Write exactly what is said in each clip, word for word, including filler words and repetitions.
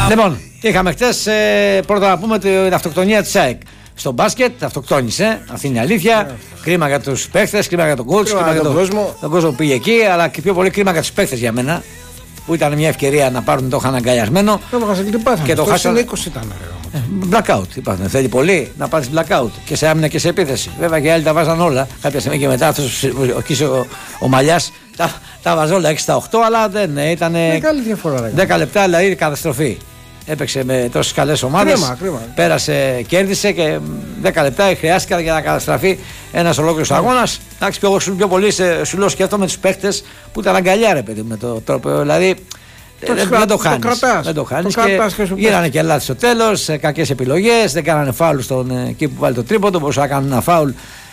Λοιπόν, είχαμε χτες ε, πρώτα να πούμε την αυτοκτονία της ΑΕΚ. Στο μπάσκετ αυτοκτόνησε, αυτή είναι η αλήθεια. Yeah. Κρίμα για τους παίχτες, κρίμα για τον coach, κρίμα για τον κόσμο. Τον κόσμο που πήγε εκεί, αλλά και πιο πολύ κρίμα για τους παίχτες για μένα. Που ήταν μια ευκαιρία να πάρουν το είχαν αγκαλιασμένο. Και το χάσανε. είκοσι ήταν. Ε, blackout είπατε. Θέλει πολύ να πάρει blackout και σε άμυνα και σε επίθεση. Βέβαια και οι άλλοι τα βάζαν όλα. Κάποια στιγμή και μετά αυτός ο, ο, ο Μαλλιάς τα, τα βάζε όλα έξι στα οκτώ, αλλά δεν ήταν. Μεγάλη διαφορά. δέκα λεπτά δηλαδή καταστροφή. Έπαιξε με τόσες καλές ομάδες. Κρίμα, κρίμα. Πέρασε, κέρδισε και δέκα λεπτά χρειάστηκαν για να καταστραφεί ένας ολόκληρος yeah. αγώνας. Εντάξει, πιο, πιο πολύ σε, σου λέω σκέφτομαι τους παίχτες που ήταν αγκαλιά, ρε παιδί, με το τρόπο. Δηλαδή το δεν, κρα... δεν το χάνεις. Το κρατάς. Δεν το χάνεις. Το και, και, και γύρανε και λάθη στο τέλος, κακές επιλογές. Δεν κάνανε φάουλ στον εκεί που βάλει το τρίποντο. Μπορούσε να κάνουν ένα φάουλ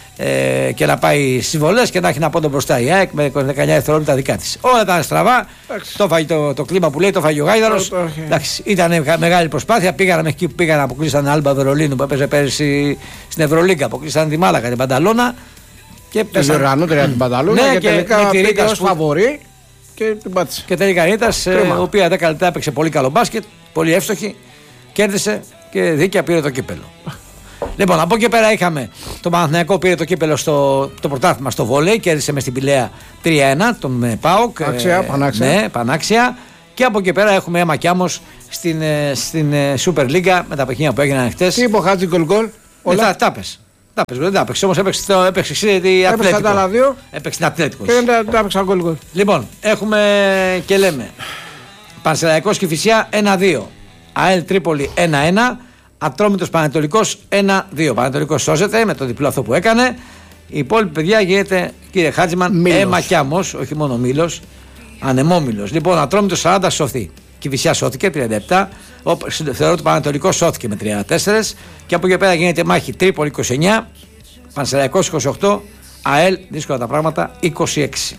ε, και να πάει στις βολές και να έχει να πόντο μπροστά η ΑΕΚ με δεκαεννιά δευτερόλεπτα δικά της. Όλα ήταν στραβά. Το, το, το κλίμα που λέει το φάγει ο Γάιδαρος. Ήταν μεγάλη προσπάθεια. Πήγανε μέχρι εκεί που πήγανε, αποκλείσαν Άλμπα Βερολίνου που έπαιζε πέρυσι στην Ευρωλίγκα. Αποκλείσαν τη Μάλακα, την Πανταλώνα. Και την οργανώτρια την Πανταλώνα. Ναι, και, και τελικά πήγε ως που... φαβορί και την πάτησε. Και τελικά η Ρήτας, η οποία δέκα λεπτά έπαιξε πολύ καλό μπάσκετ, πολύ εύστοχη, κέρδισε και δίκαια πήρε το κύπελο. Λοιπόν, από εκεί πέρα είχαμε το Παναθηναϊκό πήρε το κύπελο στο το πρωτάθλημα στο βόλεϊ, κέρδισε με στην Πηλαία τρία ένα τον ΠΑΟΚ. Άξια, ε, πανάξια. Ναι, πανάξια. Και από εκεί πέρα έχουμε αίμα κι άμμος στην, στην Super League με τα παιχνίδια που έγιναν χτες. Τι είπε ο Χάτζη γκολ γκολ. Όλα τα πες. Τα πες, δεν τα έπαιξε, όμως έπαιξε την Ατλέτικο. Έπαιξε τα άλλα δύο. Έπαιξε την Ατλέτικο. Και δεν τα έπαιξε γκολ γκολ. Λοιπόν, έχουμε και λέμε Πανσεραϊκός Κηφισιά ένα δύο, ΑΕΛ Τρίπολη ένα ένα, Ατρόμητος Πανετολικός ένα δύο. Πανετολικός σώζεται με το διπλό αυτό που έκανε. Η υπόλοιπη παιδιά γίνεται, κύριε Χάτζημαν, αίμα κι άμμος, όχι μόνο μήλος, ανεμόμήλος. Λοιπόν, Ατρόμητος σαράντα σωθεί. Κηφισιά σώθηκε τριάντα επτά. Θεωρώ ότι το Πανετολικό σώθηκε με τριάντα τέσσερα. Και από εκεί πέρα γίνεται μάχη Τρίπολη είκοσι εννιά, Πανσεραϊκός είκοσι οκτώ, ΑΕΛ δύσκολα τα πράγματα είκοσι έξι.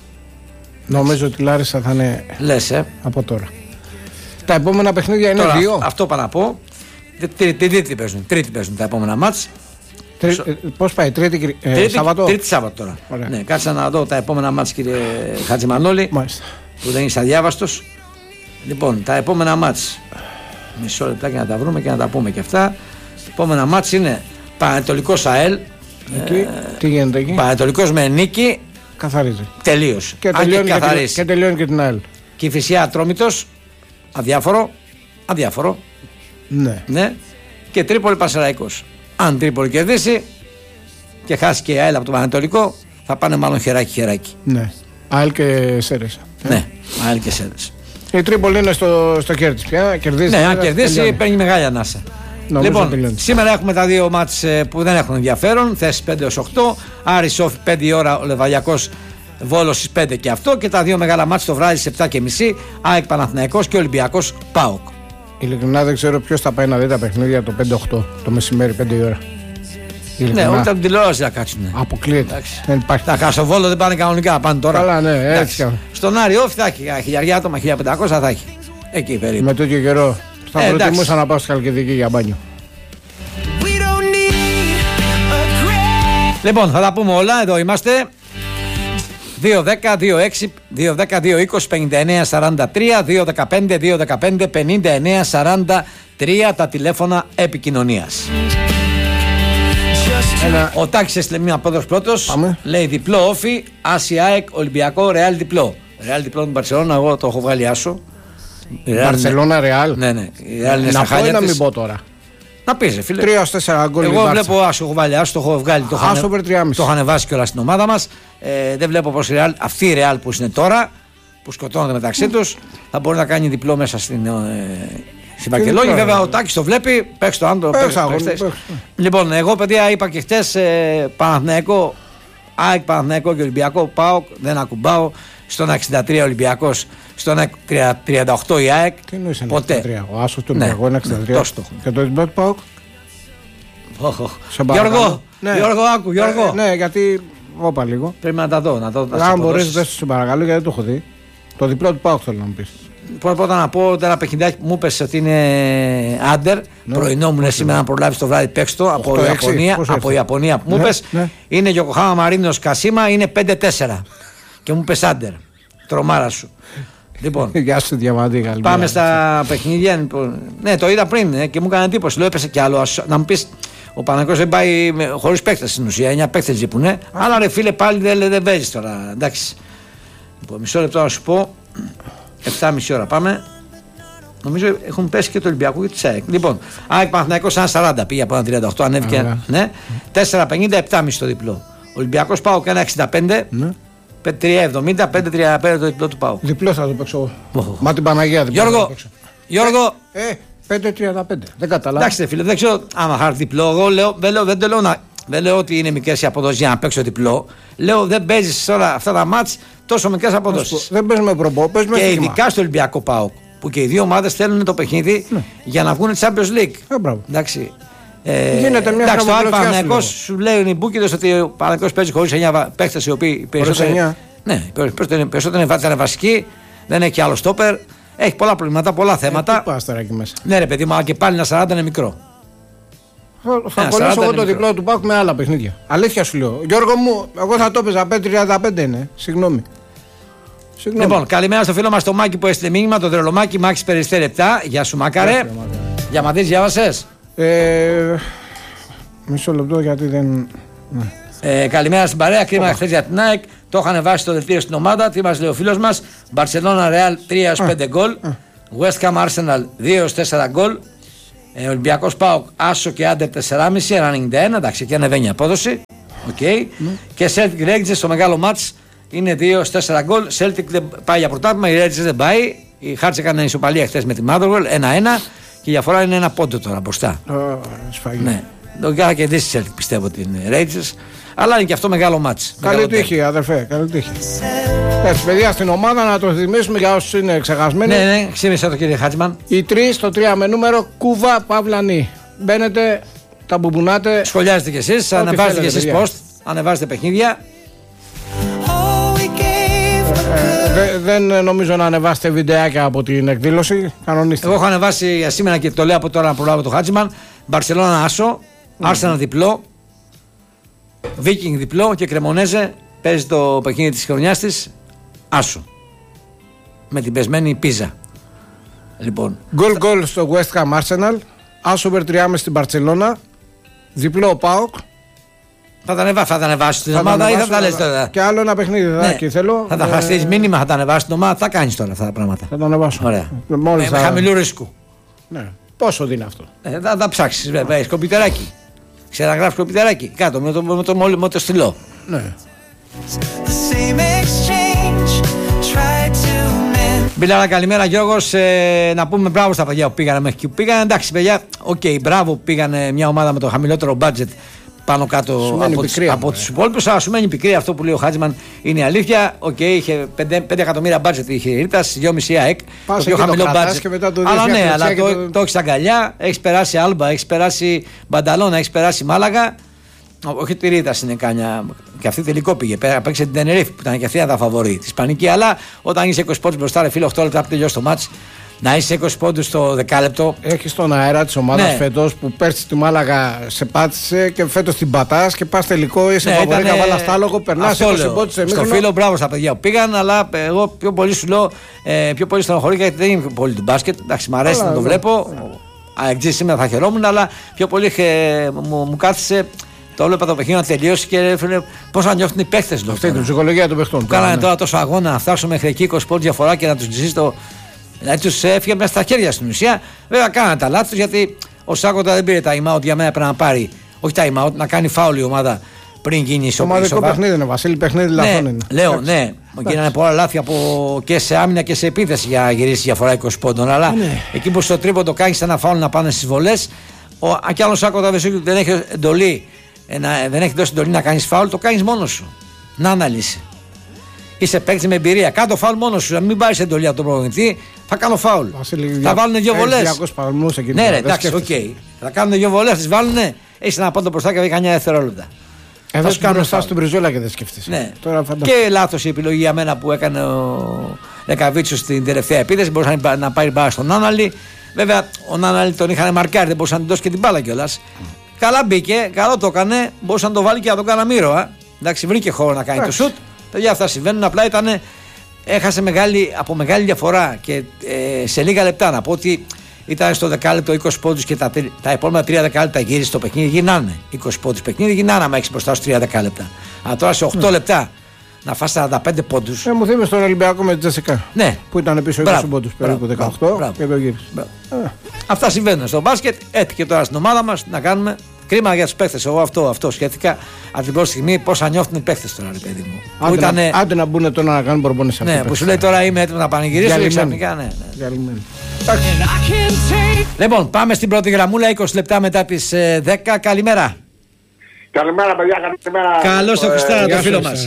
Νομίζω ότι η Λάρισα θα είναι. Λες, ε. Από τώρα. Τα επόμενα παιχνίδια είναι τώρα, δύο. Αυτό πάω να πω. Τρίτη, τρίτη, παίζουν, τρίτη παίζουν τα επόμενα μάτς. Τρί, πώς πάει, Τρίτη, ε, τρίτη Σάββατο. Τρίτη Σάββατο τώρα. Ωραία. Ναι, κάτσα να δω τα επόμενα μάτς, κύριε Χατζημανόλη. Μάλιστα. Που δεν είσαι αδιάβαστος. Λοιπόν, τα επόμενα μάτς. Μισό λεπτάκι να τα βρούμε και να τα πούμε και αυτά. Τα επόμενα μάτς είναι Πανετολικός ΑΕΛ. Εκεί, ε, τι γίνεται εκεί. Πανετολικός με νίκη. Καθαρίζει. Τελείωσε. Και τελειώνει και, και, και τελειώνει και την ΑΕΛ. Κηφισιά Ατρόμητος. Αδιάφορο. Αδιάφορο. Ναι. ναι. Και Τρίπολη Πανσεραϊκός. Αν Τρίπολη κερδίσει και χάσει και η ΑΕΛ από το Πανετολικό, θα πάνε μάλλον χεράκι χεράκι. Ναι. ΑΕΛ και Σέρες. Ναι, ΑΕΛ και Σέρες. Η Τρίπολη είναι στο, στο κέρδη της πια. Κερδίζει. Ναι, αν κερδίσει τελειώνει. Παίρνει μεγάλη ανάσα. Νομίζω λοιπόν, τελειώνει. σήμερα έχουμε τα δύο μάτς που δεν έχουν ενδιαφέρον. Θέσεις πέντε έως οκτώ. Άρης Σόφι πέντε η ώρα, ο Λεβαδιακός Βόλος στις πέντε και αυτό. Και τα δύο μεγάλα μάτς το βράδυ στις επτά και μισή. ΑΕΚ Παναθηναϊκός και Ολυμπιακός ΠΑΟΚ. Ειλικρινά δεν ξέρω ποιος θα πάει να δει τα παιχνίδια το πέντε οκτώ το μεσημέρι πέντε η ώρα. Ναι, ούτε από την τηλεόραση να κάτσουν. Αποκλείεται. Δεν υπάρχει. Τα Κασοβόλο δεν πάνε κανονικά, πάνε τώρα. Καλά, ναι, έτσι. Στον Άρη Όφη θα έχει χιλιάρια άτομα, χίλια πεντακόσια θα έχει. Εκεί περίπου. Με τέτοιο καιρό θα ε, προτιμούσα να πάω στη Χαλκιδική για μπάνιο. Λοιπόν, θα τα πούμε όλα, εδώ είμαστε. δύο δέκα δύο έξι δύο δέκα δύο είκοσι πενήντα εννέα σαράντα τρία δύο δεκαπέντε δύο δεκαπέντε πενήντα εννέα σαράντα τρία τα τηλέφωνα επικοινωνίας. Ένα... Ο Τάκης έστειλε μια απόδοση πρώτος. Λέει διπλό Όφι, Άση ΑΕΚ, Ολυμπιακό, Ρεάλ διπλό. Ρεάλ διπλό την Μπαρσελόνα, εγώ το έχω βγάλει άσο. Μπαρσελόνα, Ρεάλ. Ναι, ναι. Η Ρεάλ είναι να στα χάλια να της. μην πω τώρα. Να πεις, φίλε. τρία τέσσερα γκολ. Εγώ βλέπω άσο, έχω βάλει άσο, το έχω βγάλει. Το άσο περ τρία κόμμα πέντε. Το έχω ανεβάσει κιόλας στην ομάδα μας. Ε, δεν βλέπω πως η Ρεάλ, αυτή η Ρεάλ που είναι τώρα, που σκοτώνονται μεταξύ mm. τους, θα μπορεί να κάνει διπλό μέσα στην. Ε, Στην Βαρκελόνη, βέβαια ο Τάκης το βλέπει. Παίξει το άντρο. Λοιπόν, εγώ παιδιά είπα και χτες ε, Παναθηναϊκό, ΑΕΚ, Παναθηναϊκό και Ολυμπιακό. ΠΑΟΚ, δεν ακουμπάω. Στον εξήντα τρία Ολυμπιακός, στον τριάντα οκτώ η ΑΕΚ. Τι εννοείς ποτέ. εξήντα τρία. Ο Άσος του Ολυμπιακού είναι εξήντα τρία. Τόσο το και το Ολυμπιακό ΠΑΟΚ. Γιώργο, Γιώργο, άκου, Γιώργο. Ναι, γιατί. Όπα λίγο. Πρέπει να τα δω. Αν μπορείς, δεν σου παρακαλώ γιατί το έχω δει. Το διπλό του ΠΑΟΚ θέλω να μου πεις. Πρώτα να πω ότι ένα παιχνιδάκι που μου είπες ότι είναι άντερ. Ναι. Πρωινό μου είναι σήμερα να προλάβεις το βράδυ παίξ' το από Ιαπωνία, από Ιαπωνία που μου είπες. Ναι, ναι. Είναι Γιοκοχάμα Μαρίνος Κασίμα, είναι πέντε τέσσερα. Και μου είπες άντερ. Τρομάρα σου. Λοιπόν, γεια σου, Διαμαντή. Πάμε στα παιχνίδια. Λοιπόν. Ναι, το είδα πριν ε, και μου έκανε εντύπωση. Λέω έπεσε κι άλλο. Να μου πει, ο Παναθηναϊκός δεν πάει χωρίς παίκτες στην ουσία. εννιά παίκτες λείπουνε. Αλλά ρε φίλε, πάλι δεν, δεν παίζει τώρα. Εντάξει. Λοιπόν, μισό λεπτό να σου πω. επτά και μισή ώρα πάμε. Νομίζω έχουν πέσει και το Ολυμπιακό και τη ΣΑΕΚ. Λοιπόν, ΑΕΚ Παναθηναϊκός ένα σαράντα πήγε από ένα τριάντα οκτώ, ανέβηκε. Ναι. τέσσερα πενήντα, επτά και μισή το διπλό. Ολυμπιακός ΠΑΟΚ ένα εξήντα πέντε. Ναι. τρία εβδομήντα, πέντε τριάντα πέντε το διπλό του ΠΑΟΚ. Διπλό θα το παίξω. Oh. Μα την Παναγία διπλό. Γιώργο, Γιώργο. Ε, πέντε τριάντα πέντε. Δεν κατάλαβα. Εντάξει, φίλε, δεν ξέρω άμα χάρη διπλό. Εγώ λέω, δεν, λέω, δεν, το λέω να, δεν λέω ότι είναι μικρές οι αποδόσεις για να παίξω διπλό. Λέω δεν παίζεις τώρα αυτά τα μάτς τόσο μικρές αποδόσεις. Δεν παίζουμε προπό, παίζουμε και στήμα. Ειδικά στο Ολυμπιακό ΠΑΟΚ. Που και οι δύο ομάδες θέλουν το παιχνίδι ναι. για να βγουν Champions League. Ε, εντάξει. Ε, Γίνεται μια εντάξει, το άλλο Παναθηναϊκός σου λέει οι μπούκιδες ότι ο Παναθηναϊκός παίζει χωρίς εννιά παίχτες οι οποίοι περισσότεροι. Ναι, περισσότεροι είναι βασικοί, δεν έχει άλλο στόπερ. Έχει πολλά προβλήματα, πολλά θέματα. Ε, τι πας τώρα εκεί μέσα. Ναι, ρε παιδί μου, αλλά και πάλι ένα σαράντα είναι μικρό. Θα, θα κολλήσω εγώ το διπλό του ΠΑΟΚ με άλλα παιχνίδια. Αλήθεια σου λέω. Γιώργο μου, εγώ θα το έπαιζα πέντε τριάντα πέντε είναι. Συγγνώμη. Συγγνώμη. Λοιπόν, καλημέρα στο φίλο μας το Μάκη που έστειλε μήνυμα, το Δρελομάκη Μάκης Περιστέρη επτά. Γεια σου Μάκαρε. Για μα δεις, διάβασες. Ε, μισό λεπτό γιατί δεν. Ναι. Ε, καλημέρα στην παρέα. Κρίμα χθες για την ΑΕΚ. Το είχαν βάσει στο δελτίο στην ομάδα. Τι μας λέει ο φίλος μας. Μπαρσελόνα Ρεάλ τρία έως πέντε γκολ. West Ham Arsenal δύο έως τέσσερα γκολ. Ε, Ολυμπιακός ΠΑΟΚ Άσο και Άντερ τέσσερα κόμμα πέντε ένα ενενήντα ένα. Εντάξει, και ανεβαίνει η απόδοση. Okay. Mm. Και Celtic Rangers στο μεγάλο μάτς είναι δύο έως τέσσερα γκολ. Celtic δεν πάει για πρωτάθλημα. Η Rangers δεν πάει. Η Hearts έκανε ισοπαλία χθες με τη Motherwell ένα ένα. Και η διαφορά είναι ένα πόντο τώρα μπροστά. Oh, ναι. Το είχα κερδίσει Celtic πιστεύω την Rangers. Αλλά είναι και αυτό μεγάλο μάτς. Καλή τύχη, αδερφέ. Καλή τύχη. Έτσι, παιδιά, στην ομάδα να το θυμίσουμε για όσους είναι ξεχασμένοι. Ναι, ναι, ξύμισα το κύριε Χάτσμαν. Οι τρεις στο τρία με νούμερο Κούβα Παυλανή. Μπαίνετε, τα μπουμπουνάτε. Σχολιάζετε κι εσείς, ανεβάζετε κι εσείς post, ανεβάζετε παιχνίδια. Ε, δεν νομίζω να ανεβάσετε βιντεάκια από την εκδήλωση. Κανονίστε. Εγώ έχω ανεβάσει για σήμερα και το λέω από τώρα να προλάβω το Χάτσμαν. Μπαρσελόνα Άσο, Άρσεναλ διπλό. Βίκινγκ διπλό και Κρεμονέζε παίζει το παιχνίδι της χρονιάς της Άσο με την πεσμένη Πίζα. Λοιπόν, γκολ γκολ στο West Ham Arsenal, Άσο βερ τρία κόμμα πέντε στην Μπαρτσελώνα, διπλό ΠΑΟΚ. Θα τα ανεβάσει, θα τα ανεβάσει την ομάδα ή θα τα λες τώρα. Και άλλο ένα παιχνίδι ναι. και θέλω. Θα τα ε... χαστείς μήνυμα, θα τα ανεβάσει την ομάδα, θα κάνεις τώρα αυτά τα πράγματα. Θα τα ανεβάσω. Ωραία. Μόλις με θα... χαμηλού ρίσκου. Ναι. Πόσο δίνει αυτό. Ε, θα τα ψάξεις βέβαια, έχεις κομπιτεράκι. Ξεραγράφει κομπιτεράκι κάτω με το, με το, με το, το στυλό. Ναι. Μπιλάρα, καλημέρα Γιώργος. Ε, να πούμε μπράβο στα παιδιά που πήγανε μέχρι εκεί που πήγανε. Εντάξει, παιδιά, οκ, okay, μπράβο που πήγανε μια ομάδα με το χαμηλότερο budget πάνω κάτω από, τους, από τους υπόλοιπους. Αλλά σου μένει πικρή αυτό που λέει ο Χάτζημαν είναι η αλήθεια. Οκ, okay, είχε πέντε εκατομμύρια budget είχε η Ρίτας, δυόμισι ΑΕΚ. Το πιο χαμηλό budget. Το αλλά ναι, αλλά το, το, το έχεις αγκαλιά, έχεις περάσει Άλμπα, έχεις περάσει Μπανταλώνα, έχεις περάσει Μάλαγα. Όχι τη Ρίτα είναι κάνια. Και αυτή τελικό πήγε. Παίξε την Τενερίφ που ήταν και αυτή τα φαβορή. Τη Ισπανική. Αλλά όταν είσαι είκοσι πόντους μπροστά, ρε φίλε, οκτώ λεπτά που τελειώσει το μάτς, να είσαι είκοσι πόντους στο δεκάλεπτο. Έχει τον αέρα τη ομάδα ναι. φέτος που πέρσι τη Μάλαγα σε πάτησε και φέτος την πατάς και πας τελικό. Είσαι ναι, φαβορή, καβάλα στάλογο, περνάς είκοσι πόντους σε μήνυμα. Στο φίλο, μπράβο στα παιδιά που πήγαν, αλλά εγώ πιο πολύ σου λέω, ε, πιο πολύ στενοχωρήκα γιατί δεν είναι πολύ του μπάσκετ. Εντάξει, μ' αρέσει να το βλέπω. Αεξή σήμερα θα χαιρόμουν, αλλά πιο πολύ μου, μου κάθισε. Το όλο το παιχνίδι να τελειώσει και πώς να νιώθουν οι παίχτες. Αυτή είναι η ψυχολογία των παιχτών. Κάνανε τώρα τόσο αγώνα να φτάσουν μέχρι εκεί είκοσι πόντους διαφορά και να τους ζήσει το. Δηλαδή τους έφυγε μέσα στα χέρια στην ουσία. Βέβαια κάνανε τα λάθη τους γιατί ο Σάκοτα δεν πήρε τα time-out για μένα πρέπει να πάρει. Όχι τα time-out, να κάνει φάουλ η ομάδα πριν γίνει η ισοπαλία. Ομαδικό παιχνίδι είναι, Βασίλη, παιχνίδι λαθών είναι. Λέω, ναι. Γίνανε πολλά λάθη από και σε άμυνα και σε επίθεση για να γυρίσει διαφορά είκοσι πόντων. Αλλά εκεί που στο τρίποντο κάνει ένα φάουλ να πάνε στις βολές. Αν κι άλλο Σάκοτα δεν έχει εντολή. Ένα, δεν έχει δώσει εντολή να κάνεις φάουλ, το κάνεις μόνος σου. Να αναλύσει. Είσαι παίκτης με εμπειρία. Κάτω φάουλ μόνος σου. Να μην πάρεις εντολή από τον προπονητή, θα κάνω φάουλ. Βασίλη, θα βάλουν δύο βολές. Ναι, ρε, εντάξει, οκ. Okay. Θα κάνουν δύο βολές, τις βάλουν. Έχεις ένα πόντο μπροστά και βγει κανένα δευτερόλεπτα. Εδώ σου κάνουν στάση στην Μπριζόλα και δεν σκέφτεσαι. Ναι. Τώρα και λάθος η επιλογή για μένα που έκανε ο Λεκαβίτσιος στην τελευταία επίθεση. Μπορούσε να πάρει μπάλα στον Άναλη. Βέβαια, ο Άναλη τον είχαν μαρκάρει, δεν μπορούσε να την δώσει και την μπάλα κιόλας. Καλά μπήκε, καλό το έκανε. Μπορούσε να το βάλει και να τον κάνει μύρωα. Εντάξει, βρήκε χώρο να κάνει το σουτ. Παιδιά, αυτά συμβαίνουν. Απλά ήταν έχασε μεγάλη, από μεγάλη διαφορά και ε, σε λίγα λεπτά. Να πω ότι ήταν στο δεκάλεπτο είκοσι πόντους και τα, τα επόμενα τρία δεκάλεπτα γύρισε το παιχνίδι. Γυρνάνε είκοσι πόντους παιχνίδι, γυρνάνε άμα έχεις μπροστά σου τρία δεκάλεπτα. Αλλά τώρα σε οκτώ mm. λεπτά να φας σαράντα πέντε πόντους. Ε, μου θύμισε στον Ολυμπιακό με την Τζεσικά. Ναι. Που ήταν πίσω είκοσι πόντους περίπου δεκαοκτώ μπράβο, και το γύρισε. Αυτά συμβαίνουν στο μπάσκετ. Έτσι και τώρα στην ομάδα μας να κάνουμε. Κρίμα για τους παίχτες. Εγώ αυτό, αυτό σκέφτηκα από την πρώτη στιγμή πώς νιώθουν οι παίχτες τώρα, ρε παιδί μου. Άντε, ήτανε... να, άντε να μπουν τώρα να κάνουν προπόνηση. Ναι, που σου λέει τώρα είμαι έτοιμο να πανηγυρίσω. Ξαφνικά, ναι. ναι. Λοιπόν, πάμε στην πρώτη γραμμούλα. είκοσι λεπτά μετά τις ε, δέκα. Καλημέρα. Καλημέρα, παιδιά. Καλημέρα. Καλώς το Χριστάρα, το φίλο μας.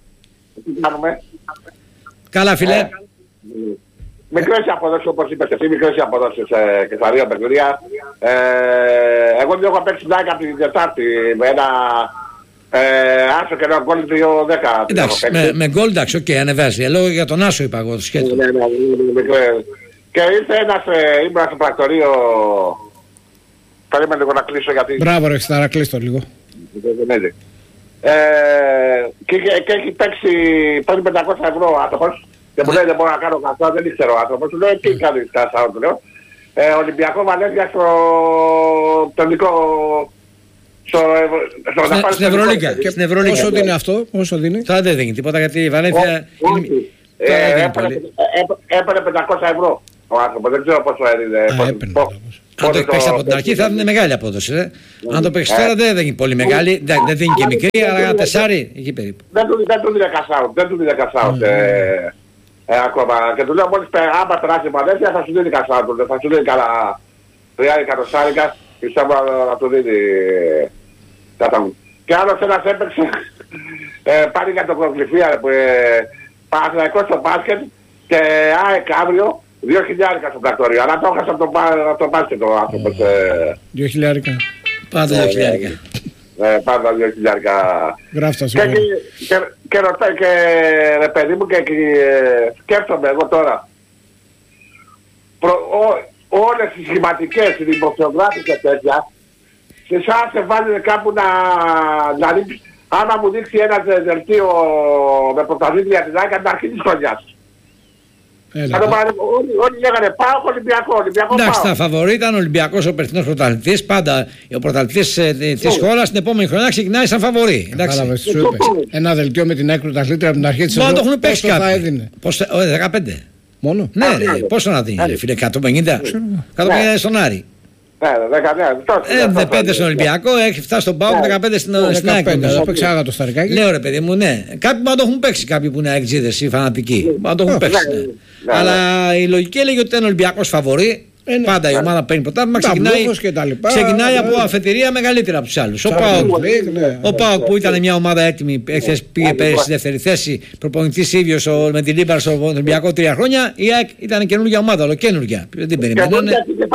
Καλά, φίλε. Μικρές οι αποδόσεις, όπως είπες εσύ, μικρές οι αποδόσεις ε, και στα δύο παιχνίδια. Ε, εγώ δεν έχω παίξει τάκα από την Τετάρτη με ένα ε, άσο και ένα γκολ δύο δέκα. Εντάξει, με, με γκολ εντάξει, οκ, okay, ανεβάζει. Λόγω για τον άσο είπα εγώ το σχέδιο. Ναι, ναι, ναι, μικρές. Και ήρθε ένας, ε, ήμουν στο πρακτορείο, περίμενε λίγο να κλείσω γιατί... Μπράβο ρε Χριστάρα, κλείστο λίγο. Ε, και, και έχει παίξει πέντε πεντακόσια ευρώ άνθρωπος. Και μου λέει δεν μπορώ να κάνω καθόλου, δεν ήξερα ο άνθρωπος. Του λέει τι κάνεις καθόλου, του λέω. Ε, Ολυμπιακό Βαλένθια στο τελικό... Στο, στο, στο, στην Ευρωλίγκα. Πόσο δίνει αυτό, πόσο δίνει. Τώρα δεν δίνει τίποτα γιατί η Βαλένθια... Έπαιρνε πεντακόσια ευρώ ο άνθρωπος, δεν ξέρω πόσο έδινε. Αν το παίξεις από την αρχή θα είναι μεγάλη απόδοση. Ε. Αν το παίξεις τώρα δεν δίνει πολύ μεγάλη, δεν δίνει και μικρή, αλλά ένα τεσάρι εκεί περίπου. Δεν του δίνει κασάουτ, δεν του δίνει κασάουτ ακόμα. Και του λέω μόλις άμα περάσει η Βαλένθια θα σου δίνει κασάουτ, θα σου δίνει καλά τριάρικα τεσάρικα, πιστεύω να του δίνει κατά μου. Και άλλος ένας έπαιξε πάλι για το προκληφία που Παναθηναϊκός στο μπάσκετ και ΑΕΚ αύριο. Δύο χιλιάρικα στο πρακτορείο, αλλά το έχασα από το μπάσκετ ο άνθρωπος. Δύο χιλιάρικα. Πάντα δύο χιλιάρικα. Ναι, πάντα δύο χιλιάρικα. Γράφτα σου. Και ρωτάει και ρε παιδί μου και σκέφτομαι εγώ τώρα. Όλες τις σχηματικές, οι δημοσιογράφοι και τέτοια, σε εσάς σε βάλει κάπου να ρίξει, άμα μου δείξει ένα δελτίο με πρωταθλήτρια την ΑΕΚ την αρχή της χρονιάς. Όλοι λέγανε πάω Ολυμπιακό, Ολυμπιακό πάω. Εντάξει, τα φαβορί ήταν ο Ολυμπιακός ο περσινός πρωταθλητής. Πάντα ο πρωταθλητής της χώρας την επόμενη χρονιά ξεκινάει σαν φαβορί. Ένα δελτίο με την ΑΕΚ πρωταθλήτρια από την αρχή της σεζόν. Μόνο το έχουν παίξει κάποιοι. δεκαπέντε. Μόνο. Ναι, πόσο να δίνει, φίλε, εκατόν πενήντα. εκατόν πενήντα στον Άρη. Ναι, δεκαπέντε στον Ολυμπιακό, έχει φτάσει στον ΠΑΟΚ, δεκαπέντε στην ΑΕΚ. Δεν παίξει άγα το Σταρικάκι. Λέω ρε παιδί μου, ναι. Κάποιοι μα το έχουν παίξει, κάποιοι που είναι αεξίδες ή φανατικοί. Μα το έχουν παίξει. Αλλά η λογική έλεγε ότι ήταν Ολυμπιακός φαβορί. Πάντα η ομάδα παίρνει πρωτάθλημα, ξεκινάει, ξεκινάει από αφετηρία μεγαλύτερα από τους άλλους. Ο ΠΑΟΚ που ήταν μια ομάδα έτοιμη, πήγε πέρυσι στη δεύτερη θέση, προπονητής ίδιος με την Λίμπαρ στο Ολυμπιακό τρία χρόνια. Η ΑΕΚ ήταν καινούργια ομάδα, ολοκένουργια. Δεν την περιμένανε.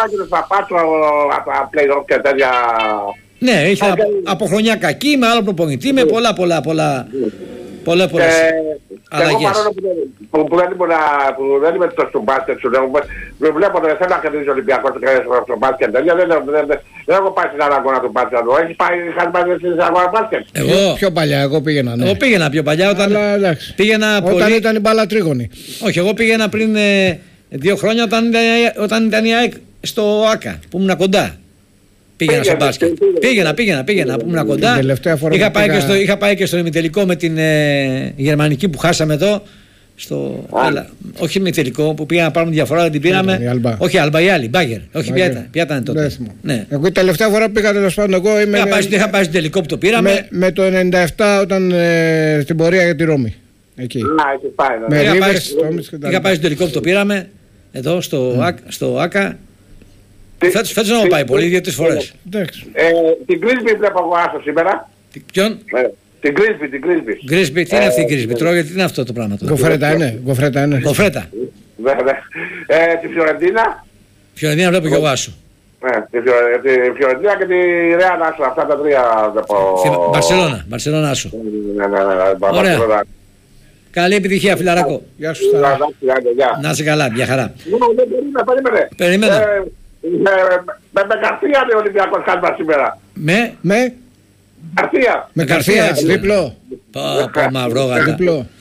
Ναι, είχε από χρονιά κακή, με άλλο προπονητή, με πολλά πολλά πολλά. Πολλές πολλές αλλαγές. Εγώ που δεν είμαι στο μπάσκετ σου λέω, βλέπω ότι θέλω να κερδίσει ο Ολυμπιακός στο μπάσκετ, δεν έχω πάει στην αγώνα του μπάσκετ, έχεις πάει, είχαν πάει στην αγώνα μπάσκετ. Εγώ πιο παλιά, εγώ πήγαινα, ναι. Εγώ πήγαινα πιο παλιά, όταν πήγαινα πολύ... Όταν ήταν η μπάλα τρίγωνη. Όχι, εγώ πήγαινα πριν δύο χρόνια όταν ήταν η ΑΕΚ στο ΆΚΑ, που ήμουν κοντά. Πήγαινα στο μπάσκετ. Πήγαινα, πήγαινα, πήγαινα. Που ήμουν κοντά. Είχα πάει, πήγα... στο, είχα πάει και στο ημιτελικό με την ε, γερμανική που χάσαμε εδώ. Στο, έλα, όχι ημιτελικό που πήγαμε να πάρουμε διαφορά, δεν την πήραμε. Αλμπα. Όχι, Αλμπα ή άλλη, Μπάγκερ. Όχι, ποια ήταν, ποια ήταν τότε. Ναι. Εγώ η τελευταία φορά που πήγα τέλος πάντων. Εγώ είμαι. Είχα πάει, είχα πάει στο τελικό που το πήραμε. Με, με το ενενήντα επτά όταν ε, στην πορεία για τη Ρώμη. Εκεί. Να, πάει, με είχα, πάει, είχα πάει στο τελικό που το πήραμε εδώ στο, mm. στο ΆΚΑ. Φέτος δεν έχω πάει πολύ, δύο-τρεις φορές. Την Κρίσπη βλέπω εγώ άσο σήμερα. Ποιον? Την Κρίσπη, την Κρίσπη. Κρίσπη, τι είναι αυτή η Κρίσπη, τρώω γιατί είναι αυτό το πράγμα. Γκοφρέτα είναι, γκοφρέτα είναι. Γκοφρέτα. Τη Φιωρεντίνα. Φιωρεντίνα βλέπω και εγώ άσο. Τη Φιωρεντίνα και τη Ρεάλ άσο, αυτά τα τρία βλέπω. Μπαρσελόνα, Μπαρσελόνα άσο. Ναι, ναι, ναι, ωραία. Καλή επιτυχία, φιλαράκο. Γεια σου, Σταρά. Να είσαι καλά, μια χαρά. Περίμενε, περίμενε. Με Καρθία είναι ο Ολυμπιακός χάσμα σήμερα. Με, με Καρθία. Με Καρθία, έτσι, δίπλο. Πω, πω, μαυρόγατα. Δίπλο.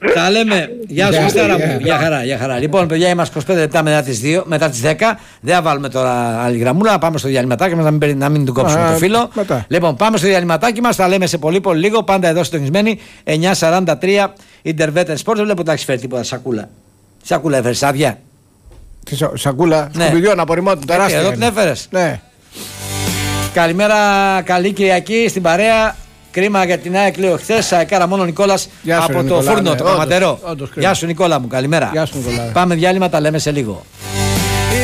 Τα λέμε. Γεια σου, Χριστάρα μου. Γεια χαρά, γεια χαρά. Λοιπόν, παιδιά, είμαστε είκοσι πέντε λεπτά μετά τις δύο, μετά τις δέκα. Δεν θα βάλουμε τώρα άλλη γραμμούλα. Πάμε στο διαλυματάκι μας, να μην, να μην του κόψουμε το φίλο. Μετά. Λοιπόν, πάμε στο διαλυματάκι μας. Τα λέμε σε πολύ πολύ λίγο. Πάντα εδώ συντονισμένοι. εννιά σαράντα τρία Interveter Sports. Δεν βλέπω ότι έχει φέρει τίποτα σακούλα. Σακούλα έφερε, άδεια. Τι σακούλα, ναι. Σκουπιδιών απορριμμάτων τεράστια. Εδώ την έφερες. Ναι. Καλημέρα, καλή Κυριακή στην παρέα. Κρίμα για την ΑΕΚ, λέω χθες. Αεκάρα μόνο ο Νικόλας από το Νικόλα, φούρνο, ναι, το όντως, καματερό. όντως, Γεια σου, Νικόλα μου, καλημέρα. Γεια σου, Νικόλα. Πάμε διάλειμμα, τα λέμε σε λίγο.